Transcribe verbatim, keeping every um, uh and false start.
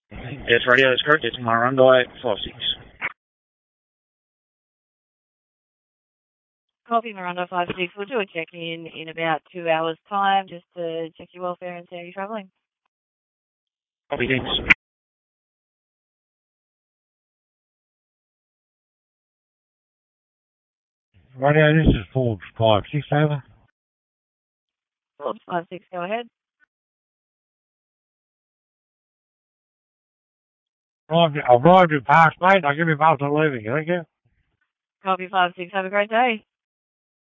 Yes, radio, that's correct. It's Miranda five six. Copy Miranda five six. We'll do a check-in in about two hours' time just to check your welfare and see how you're travelling. Copy, thanks. Radio, this is Forbes five six, over. Forbes five six, go ahead. I've arrived in Parks, mate. I'll give you both a leaving. Thank you. Copy five six. Have a great day.